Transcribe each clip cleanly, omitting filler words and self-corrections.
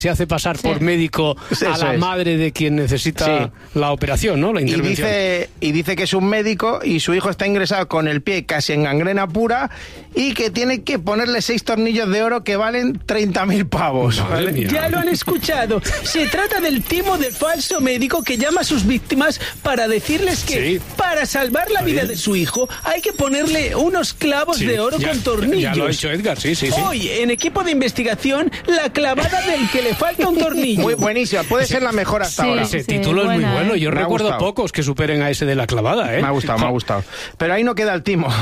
se hace pasar por médico a la madre de quien necesita la operación, ¿no? La intervención. Y dice que es un médico y su hijo está ingresado con el pie casi en gangrena pura y que tiene que ponerle 6 tornillos de oro que valen 30.000 pavos. ¿Vale? Ya lo han escuchado. Se trata del timo de falso médico que llama a sus víctimas para decirles que para salvar la vida de su hijo hay que ponerle unos clavos de oro con tornillos. Ya lo ha hecho Edgar, sí. Hoy, en equipo de investigación, la clavada del que le falta un tornillo. Muy buenísima, puede ser la mejor hasta ahora. Ese título es muy bueno. Yo recuerdo pocos que superen a ese de la clavada, ¿eh? Me ha gustado. Pero ahí no queda el timo.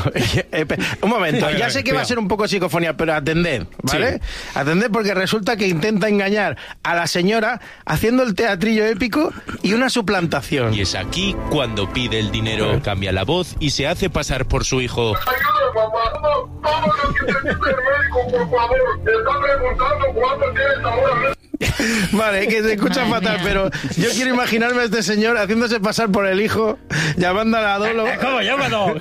Un momento, ya sé que va a ser un poco psicofonía, pero atended, ¿vale? Atended porque resulta que intenta engañar a la señora haciendo el teatrillo épico y una suplantación. Y es aquí cuando pide el dinero, cambia la voz y se hace pasar por su hijo. Ayúdame, papá. Todo lo que necesite el médico, por favor. Te está preguntando cuánto tienes ahora. Vale, que se escucha fatal, pero yo quiero imaginarme a este señor haciéndose pasar por el hijo, llamando a la Dolo. ¿Cómo llámalo?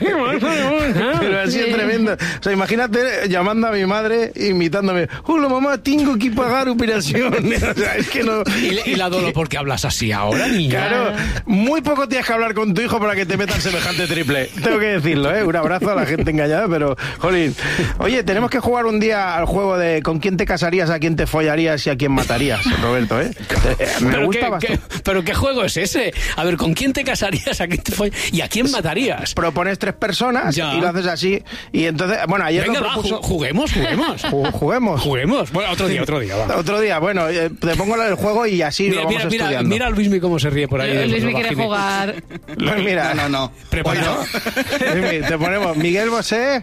Pero así es tremendo. O sea, imagínate llamando a mi madre, imitándome. Hola, mamá, tengo que pagar operación. O sea, es que no... ¿Y la Dolo por qué hablas así ahora, niña? Claro, muy poco tienes que hablar con tu hijo para que te metan semejante triple. Tengo que decirlo, ¿eh? Un abrazo a la gente engañada, pero, jolín. Oye, tenemos que jugar un día al juego de con quién te casarías, a quién te follarías y a quién matarías. Roberto, ¿eh? Me gusta bastante. ¿Pero qué juego es ese? A ver, ¿con quién te casarías, a quién te y a quién matarías? Propones 3 personas y lo haces así. Y entonces, bueno, ayer venga, lo propuso... juguemos. Juguemos. Bueno, otro día, va. Otro día, bueno, te pongo el juego y así lo vamos estudiando. Mira a Luismi cómo se ríe por ahí. Luismi quiere jugar. Mira, no. Preparado. Te ponemos Miguel Bosé.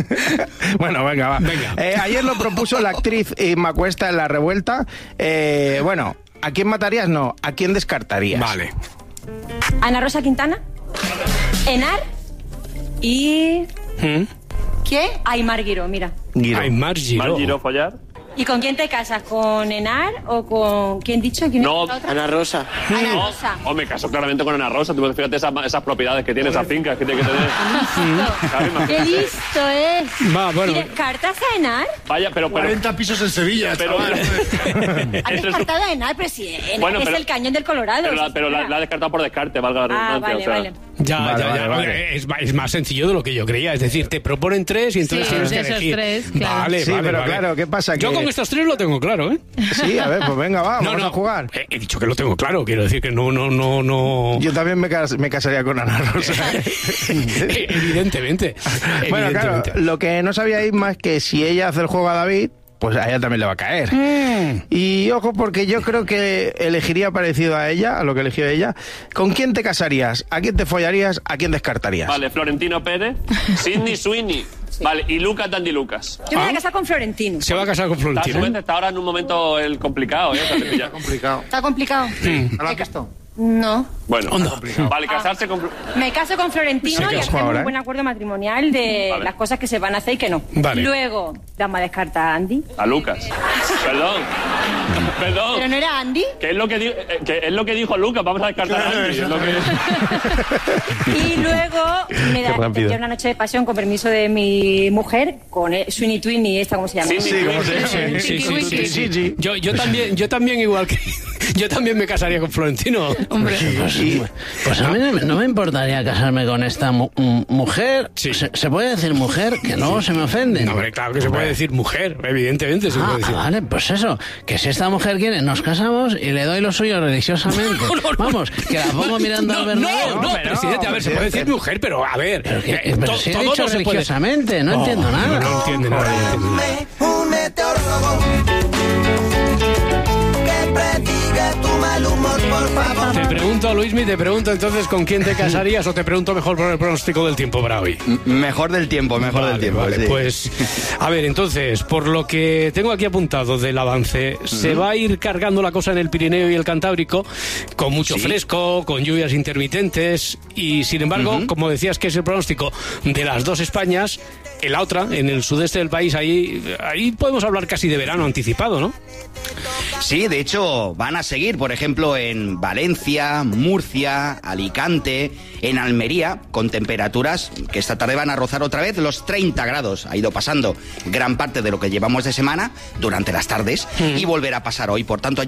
Bueno, venga, va. Ayer lo propuso la actriz Inma Cuesta en La Revuelta. Bueno, ¿a quién matarías? No, ¿a quién descartarías? Vale. Ana Rosa Quintana, Enar y... ¿Qué? Aymar Guiró, mira. Aymar Guiró. ¿Follar? ¿Y con quién te casas? ¿Con Enar o con... ¿Quién dicho? ¿Quién no, Ana Rosa. Ana Rosa. Oh, me caso claramente con Ana Rosa. Tú fíjate esas propiedades que tiene, esas fincas que tiene que tener. ¡Qué listo es! Va, bueno. ¿Y descartas a Enar? Vaya, pero 40 pisos en Sevilla. Pero, ¿Has descartado a Enar? Pero si Enar es el cañón del Colorado. Pero la ha descartado por descarte, valga la redundancia. Vale. Ya. Es más sencillo de lo que yo creía. Es decir, te proponen 3 y entonces tienes que elegir. 3, claro. Vale, pero claro, ¿qué pasa? Yo con estos 3 lo tengo claro, ¿eh? Sí, a ver, pues venga, vamos a jugar. He dicho que lo tengo claro, quiero decir que no... Yo también me casaría con Ana Rosa. Evidentemente. Bueno, claro, lo que no sabíais más que si ella hace el juego a David, pues a ella también le va a caer. Y ojo, porque yo creo que elegiría parecido a ella, a lo que eligió ella. ¿Con quién te casarías? ¿A quién te follarías? ¿A quién descartarías? Vale, Florentino Pérez, Sidney Sweeney. Vale, y Lucas Dandy Lucas. Yo me voy a casar con Florentino. Se va a casar con Florentino. Está ahora en un momento complicado, ¿eh? Está complicado. ¿Está complicado? ¿No lo has visto? No. Bueno, vale, casarse con... Me caso con Florentino y hacemos un buen acuerdo matrimonial de las cosas que se van a hacer y que no. Vale. Luego, vamos a descartar a Andy. A Lucas. Perdón. ¿Pero no era Andy? Que es lo que dijo Lucas, vamos a descartar a Andy. Es lo que... Y luego tendría una noche de pasión con permiso de mi mujer, con Sweeney Tweeney, esta, ¿cómo se llama? Sí. Yo también igual que... Yo también me casaría con Florentino. Hombre. Pues a mí no me importaría casarme con esta mujer. Sí. ¿Se puede decir mujer? Que luego se me ofenden. No, hombre, claro que se puede decir mujer, evidentemente se puede decir. Vale, pues eso, que si esta mujer quiere, nos casamos y le doy lo suyo religiosamente. Vamos, que la pongo mirando al Bernabéu. No, presidente, a ver, se puede decir mujer, pero a ver. Pero si he dicho religiosamente, no entiendo nada. No entiende nada. Un meteorólogo que prediga tu mal humor, por favor. Te pregunto, Luismi, entonces ¿con quién te casarías o te pregunto mejor por el pronóstico del tiempo para hoy? Mejor del tiempo. Vale, sí. Pues, a ver, entonces, por lo que tengo aquí apuntado del avance, se va a ir cargando la cosa en el Pirineo y el Cantábrico, con mucho fresco, con lluvias intermitentes, y sin embargo, como decías que es el pronóstico de las dos Españas, en la otra, en el sudeste del país, ahí podemos hablar casi de verano anticipado, ¿no? Sí, de hecho, van a seguir, por ejemplo, en Valencia, Valencia, Murcia, Alicante, en Almería, con temperaturas que esta tarde van a rozar otra vez los 30 grados. Ha ido pasando gran parte de lo que llevamos de semana durante las tardes y volverá a pasar hoy. Por tanto,